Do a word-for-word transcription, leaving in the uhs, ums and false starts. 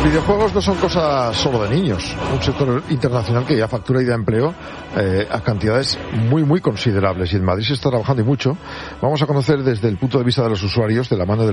videojuegos no son cosas solo de niños. Un sector internacional que ya factura y da empleo eh, a cantidades muy, muy considerables. Y en Madrid se está trabajando y mucho. Vamos a conocer desde el punto de vista de los usuarios, de la mano de